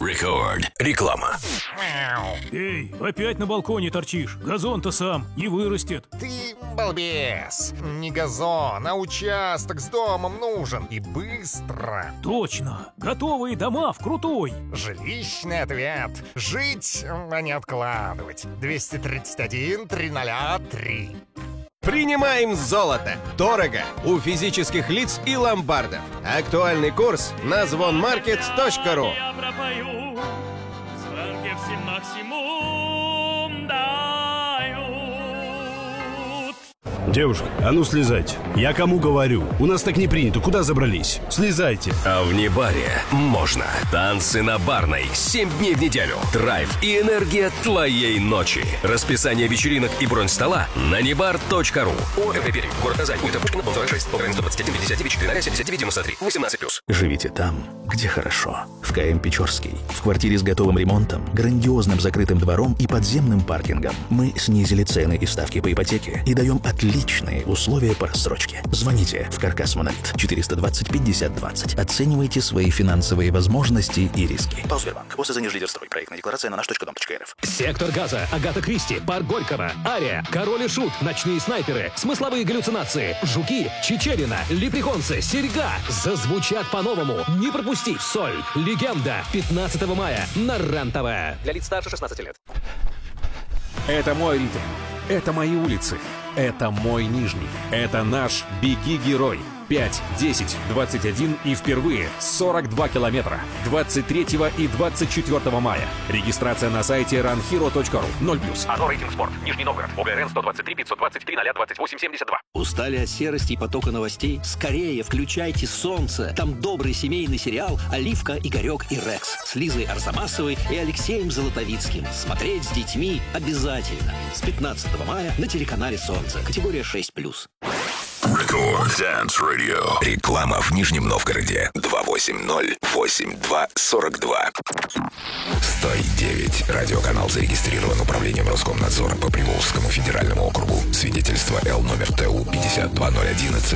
Рекорд. Реклама. Эй, опять на балконе торчишь. Газон-то сам не вырастет. Ты балбес. Не газон, а участок с домом нужен. И быстро. Точно. Готовые дома в Крутой. Жилищный ответ. Жить, а не откладывать. 231-303. Принимаем золото. Дорого. У физических лиц и ломбардов. Актуальный курс на звонмаркет.ру. Я пропою, звонки всем максимум дают. Девушка, а ну слезайте. Я кому говорю? У нас так не принято. Куда забрались? Слезайте. А в Небаре можно. Танцы на Барной 7 дней в неделю. Драйв и энергия твоей ночи. Расписание вечеринок и бронь стола на nebar.ru. ОФП город Казань. Улица Пушкина, дом 46, Украина 121, 59, 4, 79, 93, 18+. Живите там, где хорошо. В КМ Печорский. В квартире с готовым ремонтом, грандиозным закрытым двором и подземным паркингом. Мы снизили цены и ставки по ипотеке и даем отличные условия по рассрочке. Звоните в Каркас Монолит 420 50 20. Оценивайте свои финансовые возможности и риски. Сбербанк. ОСЗ Лидерстрой. Проектная декларация на наш.дом.рф. Сектор газа, Агата Кристи, Парк Горького, Ария, Король и Шут, Ночные снайперы, Смысловые галлюцинации, Жуки, Чичерина, Лепреконцы, Серьга. Зазвучат по-новому. Не пропусти. Соль. Легенда. 15 мая на РЕН-ТВ. Для лиц старше 16 лет. Это мой ритм. Это мои улицы. Это мой Нижний. Это наш «Беги, герой». 5, 10, 21 и впервые 42 километра. 23 и 24 мая. Регистрация на сайте runhero.ru. 0+. АЗО Рейтинг Спорт. Нижний Новгород. ОГРН 123 523 028 72. Устали от серости и потока новостей? Скорее включайте «Солнце». Там добрый семейный сериал «Оливка, Игорек и Рекс» с Лизой Арзамасовой и Алексеем Золотовицким. Смотреть с детьми обязательно. С 15 мая на телеканале «Солнце». Категория 6+. Рекорд Dance Radio. Реклама в Нижнем Новгороде. 280-82-42. 109. Радиоканал зарегистрирован управлением Роскомнадзора по Приволжскому федеральному округу. Свидетельство Л номер ТУ 52011